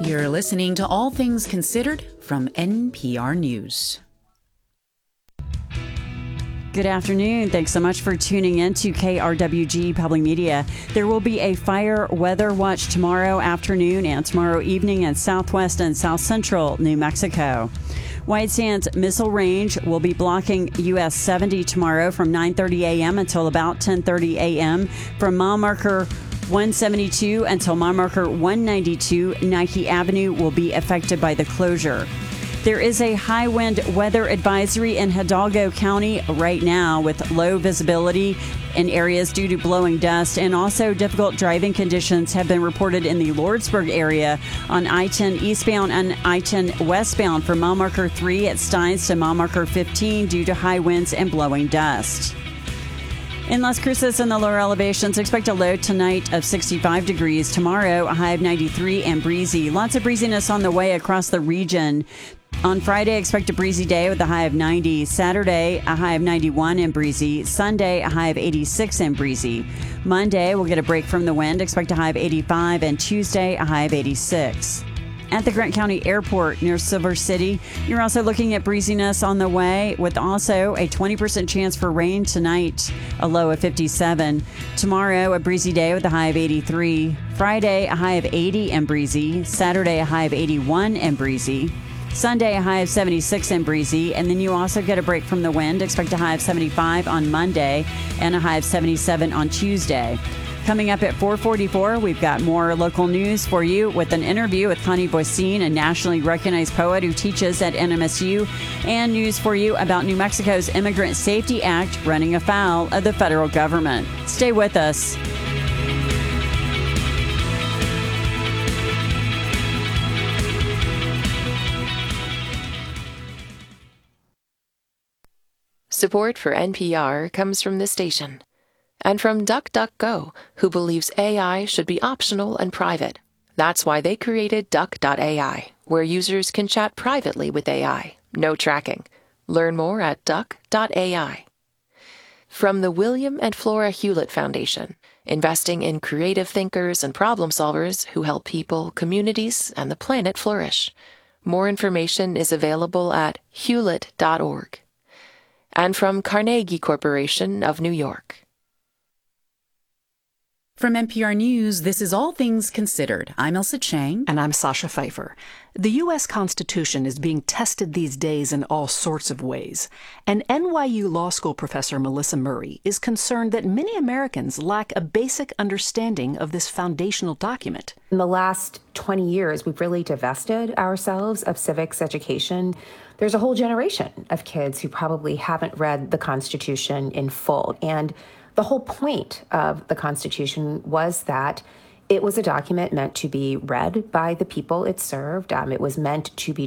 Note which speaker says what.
Speaker 1: You're listening to All Things Considered from NPR News.
Speaker 2: Good afternoon. Thanks so much for tuning in to KRWG Public Media. There will be a fire weather watch tomorrow afternoon and tomorrow evening in southwest and south central New Mexico. White Sands Missile Range will be blocking US 70 tomorrow from 9:30 a.m. until about 10:30 a.m. From mile marker 172 until mile marker 192, Nike Avenue will be affected by the closure. There is a high wind weather advisory in Hidalgo County right now with low visibility in areas due to blowing dust, and also difficult driving conditions have been reported in the Lordsburg area on I-10 eastbound and I-10 westbound from mile marker 3 at Steins to mile marker 15 due to high winds and blowing dust. In Las Cruces and the lower elevations, expect a low tonight of 65 degrees. Tomorrow, a high of 93 and breezy. Lots of breeziness on the way across the region. On Friday, expect a breezy day with a high of 90. Saturday, a high of 91 and breezy. Sunday, a high of 86 and breezy. Monday, we'll get a break from the wind. Expect a high of 85. And Tuesday, a high of 86. At the Grant County Airport near Silver City, you're also looking at breeziness on the way with also a 20% chance for rain tonight, a low of 57. Tomorrow, a breezy day with a high of 83. Friday, a high of 80 and breezy. Saturday, a high of 81 and breezy. Sunday, a high of 76 and breezy. And then you also get a break from the wind. Expect a high of 75 on Monday and a high of 77 on Tuesday. Coming up at 4:44, we've got more local news for you with an interview with Connie Boisine, a nationally recognized poet who teaches at NMSU, and news for you about New Mexico's Immigrant Safety Act running afoul of the federal government. Stay with us.
Speaker 3: Support for NPR comes from this station. And from DuckDuckGo, who believes AI should be optional and private. That's why they created Duck.ai, where users can chat privately with AI. No tracking. Learn more at Duck.ai. From the William and Flora Hewlett Foundation, investing in creative thinkers and problem solvers who help people, communities, and the planet flourish. More information is available at hewlett.org. And from Carnegie Corporation of New York.
Speaker 1: From NPR News, this is All Things Considered. I'm Elsa Chang.
Speaker 4: And I'm Sasha Pfeiffer. The U.S. Constitution is being tested these days in all sorts of ways. And NYU Law School professor Melissa Murray is concerned that many Americans lack a basic understanding of this foundational document.
Speaker 5: In the last 20 years, we've really divested ourselves of civics education. There's a whole generation of kids who probably haven't read the Constitution in full. And the whole point of the Constitution was that it was a document meant to be read by the people it served. It was meant to be